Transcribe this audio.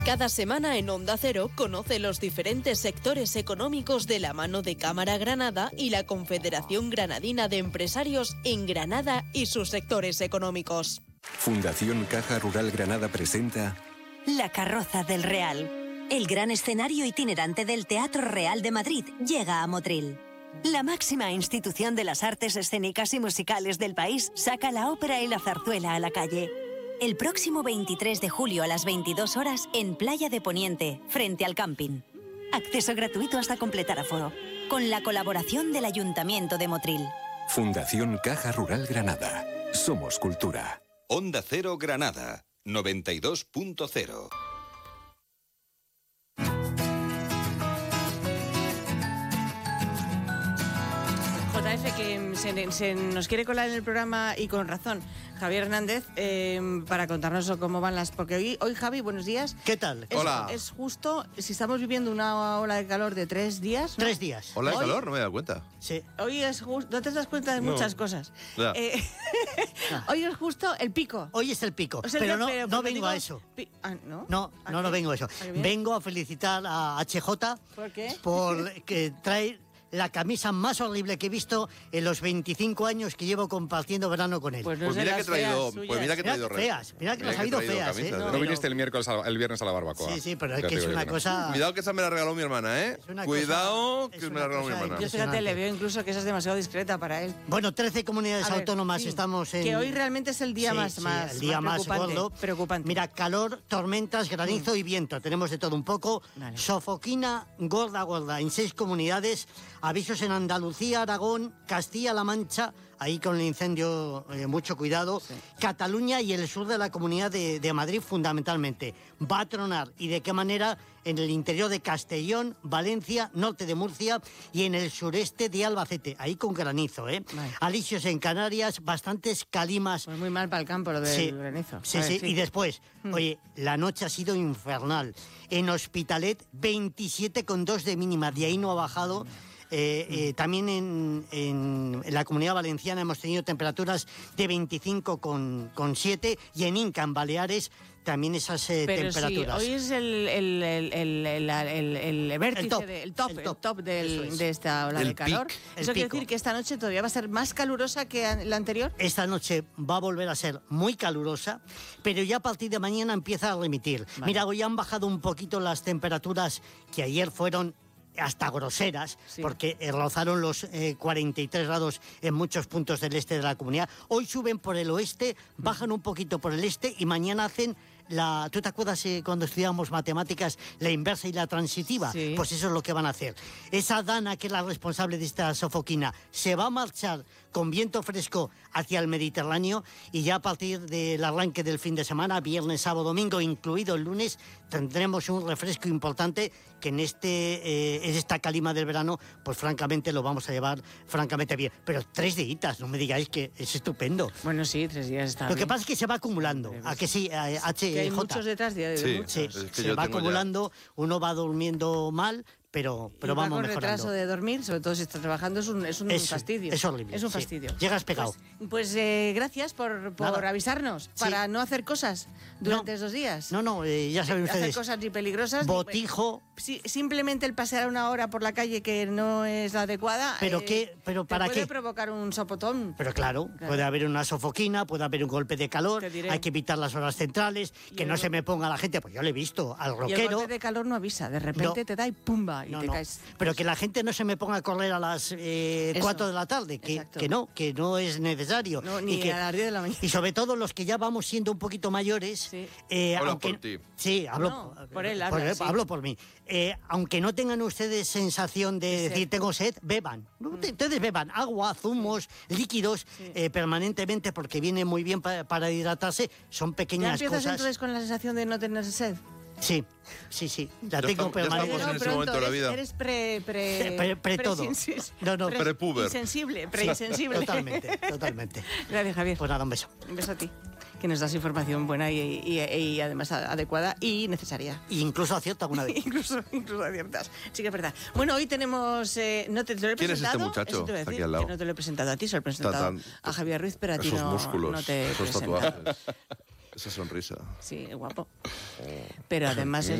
Cada semana en Onda Cero conoce los diferentes sectores económicos de la mano de Cámara Granada y la Confederación Granadina de Empresarios en Granada y sus sectores económicos. Fundación Caja Rural Granada presenta La Carroza del Real. El gran escenario itinerante del Teatro Real de Madrid llega a Motril. La máxima institución de las artes escénicas y musicales del país saca la ópera y la zarzuela a la calle. El próximo 23 de julio a las 22 horas en Playa de Poniente, frente al camping. Acceso gratuito hasta completar aforo. Con la colaboración del Ayuntamiento de Motril. Fundación Caja Rural Granada. Somos cultura. Onda Cero Granada, 92.0. JF, que se nos quiere colar en el programa y con razón, Javier Hernández, para contarnos cómo van las... Porque hoy Javi, buenos días. ¿Qué tal? Hola. Es justo, si estamos viviendo una ola de calor de 3 días... ¿no? 3 días. ¿Ola de calor? No me he dado cuenta. Sí. Hoy es justo... No te das cuenta de muchas cosas. Ya. Hoy es justo el pico. Hoy es el pico, O sea, pero pero no digo, vengo a eso. ¿No? No vengo a eso. qué bien? Vengo a felicitar a HJ ¿Por qué? porque trae la camisa más horrible que he visto en los 25 años que llevo compartiendo verano con él. Pues no Pues mira serás que he traído, feas pues mira que he Mira traído que feas, mira que nos ha ido feas, camisas, ¿eh? ¿eh? No viniste el viernes a la barbacoa. Sí, pero Ya es que te es digo una yo que no. cosa... Cuidado que esa me la regaló mi hermana, ¿eh? Es una Cuidado cosa- que es me la una regaló mi cosa hermana. Yo fíjate, le veo incluso que esa es demasiado discreta para él. Bueno, 13 comunidades A ver, autónomas sí, estamos en... que hoy realmente es el día más el día más gordo. preocupante. Mira, calor, tormentas, granizo y viento. Tenemos de todo un poco. Vale. Sofoquina gorda en 6 comunidades. Avisos en Andalucía, Aragón, Castilla-La Mancha, ahí con el incendio, mucho cuidado. Sí. Cataluña y el sur de la Comunidad de Madrid fundamentalmente. Va a tronar, y de qué manera, en el interior de Castellón, Valencia, norte de Murcia y en el sureste de Albacete, ahí con granizo, ¿eh? Vale. Alisios en Canarias, bastantes calimas. Pues muy mal para el campo lo del granizo. Sí, A ver, sí, y después, oye, la noche ha sido infernal. En Hospitalet, 27,2 de mínima, de ahí no ha bajado. También en la Comunidad Valenciana hemos tenido temperaturas de 25,7 y en Inca, en Baleares, también esas Pero temperaturas. sí, hoy es el vértice, El top, el el top, top. Eso es. de esta ola El de calor. pic. Eso El quiere pico. decir que esta noche todavía va a ser más calurosa que la anterior. Esta noche va a volver a ser muy calurosa, pero ya a partir de mañana empieza a remitir. Vale. Mira, hoy han bajado un poquito las temperaturas que ayer fueron hasta groseras, Sí. porque rozaron los 43 grados en muchos puntos del este de la comunidad. Hoy suben por el oeste, bajan un poquito por el este y mañana hacen ¿tú te acuerdas cuando estudiábamos matemáticas, la inversa y la transitiva? Sí. Pues eso es lo que van a hacer. Esa Dana, que es la responsable de esta sofoquina, se va a marchar con viento fresco hacia el Mediterráneo y ya a partir del arranque del fin de semana, viernes, sábado, domingo, incluido el lunes, tendremos un refresco importante que en esta calima del verano, pues francamente lo vamos a llevar francamente bien. Pero 3 días, no me digáis que es estupendo. Bueno, sí, 3 días está Lo que bien. pasa es que se va acumulando. ¿A que sí, Que hay muchos detrás de Sí. muchos. Sí, Es que se yo va tengo acumulando, uno va durmiendo mal, pero Y va vamos con mejorando. retraso de dormir, sobre todo si estás trabajando, es un fastidio. Es horrible. Es un sí. fastidio. Llegas pegado. Pues gracias por Nada. avisarnos, Sí. para no hacer cosas durante esos días. No, ya saben hacer ustedes. cosas ni peligrosas. Botijo. Simplemente el pasear una hora por la calle que no es la adecuada. ¿Pero para puede qué? provocar un sopotón. Pero claro, puede haber una sofoquina, puede haber un golpe de calor, Te diré. hay que evitar las horas centrales, Y que el no go- se me ponga la gente, pues yo le he visto al Y el rockero. golpe de calor no avisa, de repente No. te da y pumba, y No, te no. caes. Pero que la gente no se me ponga a correr a las 4 de la tarde, Exacto. que no es necesario. No, ni y que, a las 10 de la mañana. Y sobre todo los que ya vamos siendo un poquito mayores. Sí. Hablas por ti. Sí, hablo No, por él habla, sí. hablo por mí. Aunque no tengan ustedes sensación de decir tengo sed, beban. Entonces beban agua, zumos, líquidos permanentemente porque viene muy bien para hidratarse. Son ¿Ya pequeñas empiezas cosas. entonces con la sensación de no tener sed? Sí. La Ya tengo estamos- ya permanente. estamos en ese momento de la vida. Eres pre todo. No, Prepuber. Insensible, preinsensible. Totalmente. Gracias, Javier. Pues nada, un beso. Un beso a ti, que nos das información buena y además adecuada y necesaria. E incluso acierta alguna vez. incluso aciertas. Sí que es verdad. Bueno, hoy tenemos... no te lo he presentado. ¿Quién es este muchacho? Eso te voy a decir, Aquí al lado. que no te lo he presentado a ti, se lo he presentado Tan- a Javier Ruiz, pero a ti esos no, músculos, no te he esos presentado. tatuajes. Esa sonrisa. Sí, es guapo. Pero además